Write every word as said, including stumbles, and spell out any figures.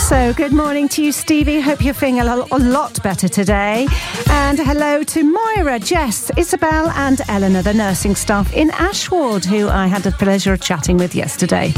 So good morning to you, Stevie. Hope you're feeling a, lo- a lot better today. And hello to Moira, Jess, Isabel and Eleanor, the nursing staff in Ashwood, who I had the pleasure of chatting with yesterday.